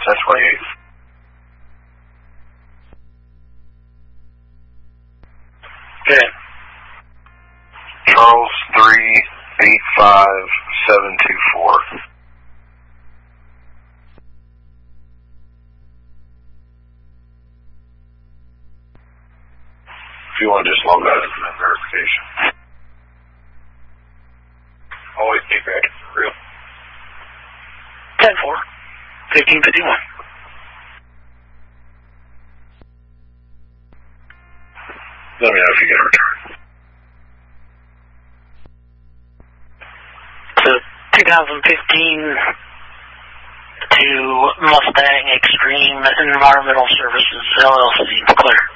1028. Okay. Charles 385724. If you want to just log out of that verification. Always keep ready for real. 10-4. 1551. Let me know if you get a return. So 2015 to Mustang Extreme Environmental Services, LLC, clear.